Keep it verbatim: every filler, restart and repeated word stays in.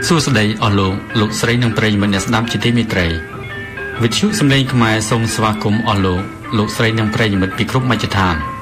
សួស្តីអស់លោកលោកស្រីនិងប្រិយមិត្តអ្នកស្ដាប់ជាទីមេត្រីវិទ្យុសំឡេងខ្មែរសូមស្វាគមន៍អស់លោកលោកស្រីនិងប្រិយមិត្តពីគ្រប់មជ្ឈដ្ឋាន